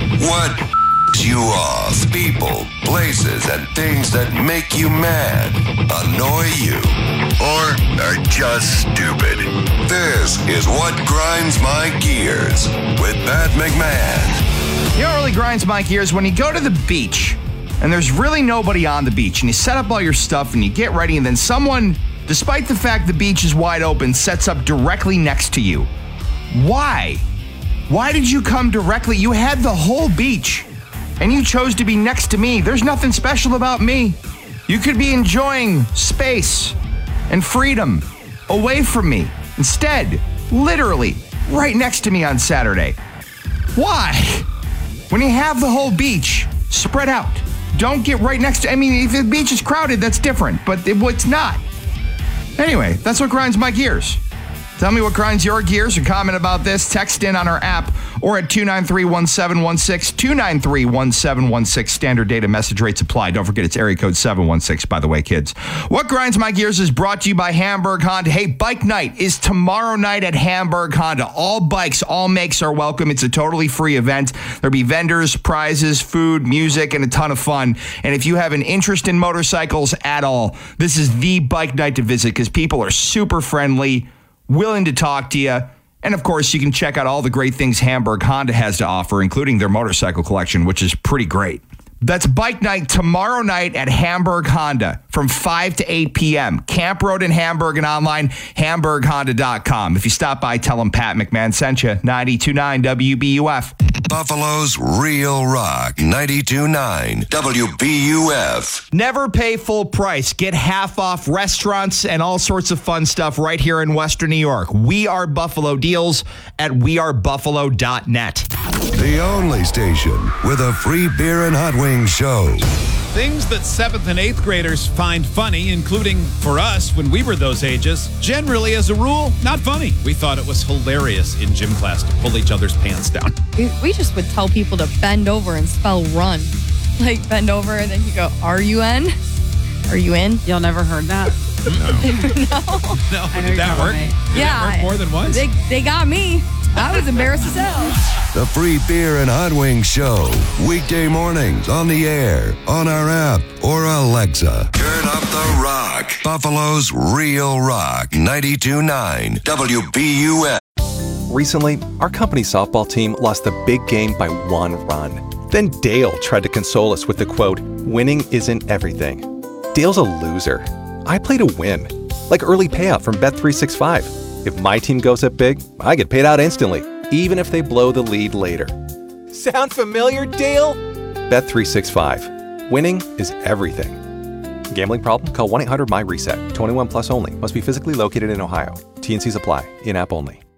What you off? People, places, and things that make you mad, annoy you, or are just stupid. This is What Grinds My Gears with Pat McMahon. You know what really grinds my gears? When you go to the beach and there's really nobody on the beach and you set up all your stuff and you get ready and then someone, despite the fact the beach is wide open, sets up directly next to you. Why? Why did you come directly? You had the whole beach and you chose to be next to me. There's nothing special about me. You could be enjoying space and freedom away from me. Instead, literally right next to me on Saturday. Why? When you have the whole beach spread out, don't get right next to, I mean, if the beach is crowded, that's different, but it's not. Anyway, that's what grinds my gears. Tell me what grinds your gears or comment about this. Text in on our app or at 293-1716, 293-1716. Standard data message rates apply. Don't forget it's area code 716, by the way, kids. What grinds my gears is brought to you by Hamburg Honda. Hey, Bike Night is tomorrow night at Hamburg Honda. All bikes, all makes are welcome. It's a totally free event. There'll be vendors, prizes, food, music, and a ton of fun. And if you have an interest in motorcycles at all, this is the bike night to visit because people are super friendly, willing to talk to you. And of course, you can check out all the great things Hamburg Honda has to offer, including their motorcycle collection, which is pretty great. That's Bike Night tomorrow night at Hamburg Honda from 5 to 8 p.m. Camp Road in Hamburg and online, HamburgHonda.com. If you stop by, tell them Pat McMahon sent you. 92.9 WBUF. Buffalo's Real Rock, 92.9 WBUF. Never pay full price. Get half off restaurants and all sorts of fun stuff right here in Western New York. We Are Buffalo deals at wearebuffalo.net. The only station with a free beer and hot wings show. Things that 7th and 8th graders find funny, including for us when we were those ages, generally as a rule, not funny. We thought it was hilarious in gym class to pull each other's pants down. We just would tell people to bend over and spell run. Like bend over and then you go, R-U-N? Are you in? Y'all never heard that? No. Did that work? Did that work more than once? They got me. I was embarrassed as hell. The free beer and hot wings show. Weekday mornings on the air, on our app, or Alexa. Turn up the rock. Buffalo's Real Rock. 92.9 WBUF. Recently, our company softball team lost the big game by 1 run. Then Dale tried to console us with the quote, "Winning isn't everything." Dale's a loser. I play to win. Like early payout from Bet365. If my team goes up big, I get paid out instantly, even if they blow the lead later. Sound familiar, Dale? Bet365. Winning is everything. Gambling problem? Call 1-800-MY-RESET. 21 plus only. Must be physically located in Ohio. T&Cs apply. In-app only.